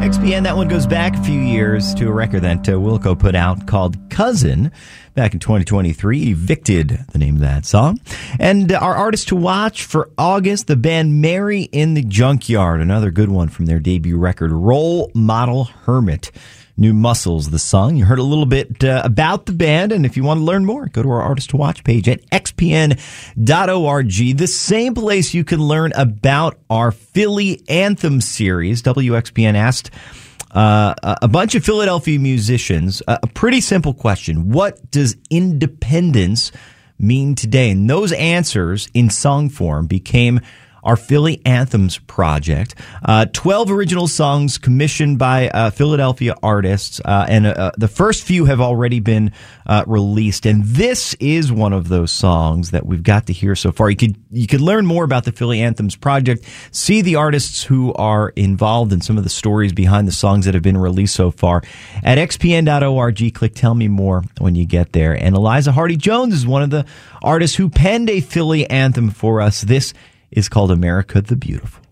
WXPN. That one goes back a few years to a record that Wilco put out called Cousin back in 2023. Evicted, the name of that song. And our artist to watch for August, the band Mary in the Junkyard. Another good one from their debut record, Role Model Hermit. New Muscles, the song. You heard a little bit about the band, and if you want to learn more, go to our Artist to Watch page at xpn.org. The same place you can learn about our Philly Anthem series. WXPN asked a bunch of Philadelphia musicians a pretty simple question. What does independence mean today? And those answers in song form became our Philly Anthems project. 12 original songs commissioned by Philadelphia artists, and the first few have already been released. And this is one of those songs that we've got to hear so far. You could learn more about the Philly Anthems project, see the artists who are involved and some of the stories behind the songs that have been released so far at xpn.org. Click Tell Me More when you get there. And Eliza Hardy-Jones is one of the artists who penned a Philly anthem for us. This is called America the Beautiful.